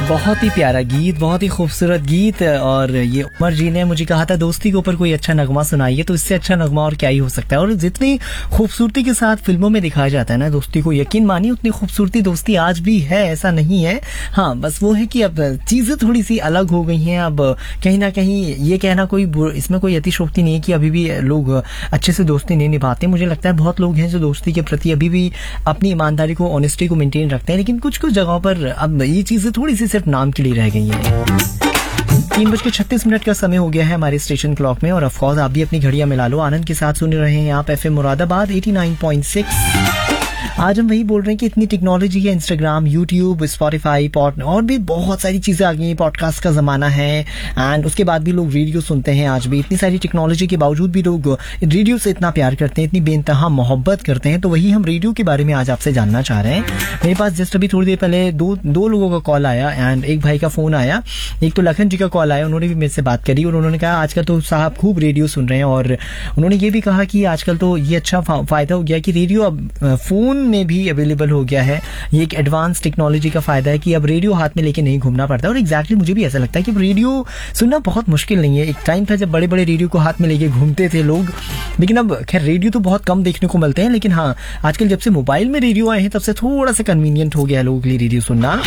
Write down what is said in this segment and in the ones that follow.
बहुत ही प्यारा गीत, बहुत ही खूबसूरत गीत। और ये उमर जी ने मुझे कहा था दोस्ती के ऊपर कोई अच्छा नगमा सुनाइए, तो इससे अच्छा नगमा और क्या ही हो सकता है। और जितनी खूबसूरती के साथ फिल्मों में दिखाया जाता है ना दोस्ती को, यकीन मानिए उतनी खूबसूरती दोस्ती आज भी है, ऐसा नहीं है। हाँ, बस वो है कि अब चीजें थोड़ी सी अलग हो गई हैं। अब कहीं ना कहीं ये कहना इसमें कोई अतिशोक्ति नहीं है कि अभी भी लोग अच्छे से दोस्ती नहीं निभाते। मुझे लगता है बहुत लोग हैं जो दोस्ती के प्रति अभी भी अपनी ईमानदारी को, ऑनेस्टी को मेंटेन रखते हैं, लेकिन कुछ कुछ जगहों पर अब ये चीजें थोड़ी सी सिर्फ नाम के लिए रह गई हैं। 3:36 का समय हो गया है हमारे स्टेशन क्लॉक में। और ऑफकोर्स आप भी अपनी घड़ियां मिला लो, आनंद के साथ सुन रहे हैं आप एफएम मुरादाबाद 89.6। आज हम वही बोल रहे हैं कि इतनी टेक्नोलॉजी है, इंस्टाग्राम, यूट्यूब, स्पॉटिफाई, और भी बहुत सारी चीजें आ गई हैं, पॉडकास्ट का जमाना है। एंड उसके बाद भी लोग रेडियो सुनते हैं। आज भी इतनी सारी टेक्नोलॉजी के बावजूद भी लोग रेडियो से इतना प्यार करते हैं, इतनी बेइंतहा मोहब्बत करते हैं। तो वही हम रेडियो के बारे में आज आपसे जानना चाह रहे हैं। मेरे पास जस्ट अभी थोड़ी देर पहले दो लोगों का कॉल आया एंड एक भाई का फोन आया। एक तो लखन जी का कॉल आया, उन्होंने भी मेरे से बात करी और उन्होंने कहा आजकल तो साहब खूब रेडियो सुन रहे हैं। और उन्होंने ये भी कहा कि आजकल तो ये अच्छा फायदा हो गया कि रेडियो अब फोन में भी अवेलेबल हो गया है। ये एक एडवांस टेक्नोलॉजी का फायदा है कि अब रेडियो हाथ में लेके नहीं घूमना पड़ता। और एग्जैक्टली मुझे भी ऐसा लगता है कि रेडियो सुनना बहुत मुश्किल नहीं है। एक टाइम था जब बड़े बड़े रेडियो को हाथ में लेके घूमते थे लोग, लेकिन अब खैर रेडियो तो बहुत कम देखने को मिलते हैं। लेकिन हाँ, आजकल जब से मोबाइल में रेडियो आए हैं तब से थोड़ा सा कन्वीनियंट हो गया है लोगों के लिए रेडियो सुनना।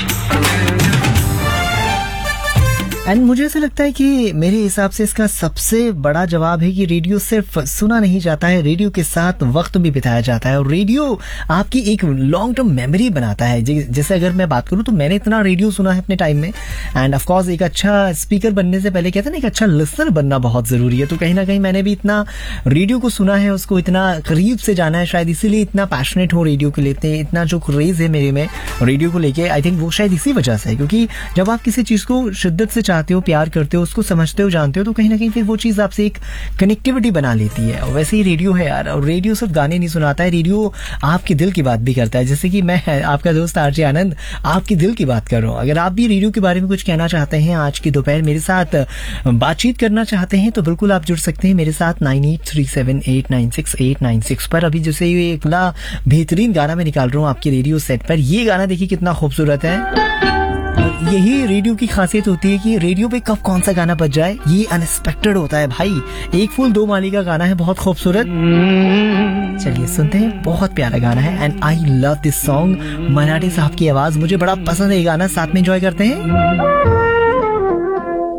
एंड मुझे ऐसा लगता है कि मेरे हिसाब से इसका सबसे बड़ा जवाब है कि रेडियो सिर्फ सुना नहीं जाता है, रेडियो के साथ वक्त भी बिताया जाता है। और रेडियो आपकी एक लॉन्ग टर्म मेमोरी बनाता है। जैसे अगर मैं बात करूं तो मैंने इतना रेडियो सुना है अपने टाइम में। एंड ऑफ कोर्स एक अच्छा स्पीकर बनने से पहले कहते हैं ना, एक अच्छा लिसनर बनना बहुत जरूरी है। तो कहीं ना कहीं मैंने भी इतना रेडियो को सुना है, उसको इतना करीब से जाना है, शायद इसीलिए इतना पैशनेट हो रेडियो को लेते हैं। इतना जो क्रेज है मेरे में रेडियो को लेके, आई थिंक वो शायद इसी वजह से है। क्योंकि जब आप किसी चीज को शिद्दत से चाहते हो, प्यार करते हो, उसको समझते हो, जानते हो, तो कहीं ना कहीं फिर वो चीज आपसे एक कनेक्टिविटी बना लेती है। और वैसे ही रेडियो है यार। और रेडियो सिर्फ गाने नहीं सुनाता है, रेडियो आपके दिल की बात भी करता है। जैसे कि मैं आपका दोस्त आरजे आनंद आपकी दिल की बात कर रहा हूँ। अगर आप भी रेडियो के बारे में कुछ कहना चाहते हैं, आज की दोपहर मेरे साथ बातचीत करना चाहते हैं, तो बिल्कुल आप जुड़ सकते हैं मेरे साथ 9837896896 पर। अभी जैसे ये एक बेहतरीन गाना मैं निकाल रहा हूँ आपके रेडियो सेट पर। ये गाना देखिए कितना खूबसूरत है। यही रेडियो की खासियत होती है कि रेडियो पे कब कौन सा गाना बज जाए ये अनएक्सपेक्टेड होता है भाई। एक फूल दो माली का गाना है, बहुत खूबसूरत। चलिए सुनते हैं, बहुत प्यारा गाना है and I love this song. मनाटे साहब की आवाज, मुझे बड़ा पसंद है ये गाना। साथ में एंजॉय करते हैं।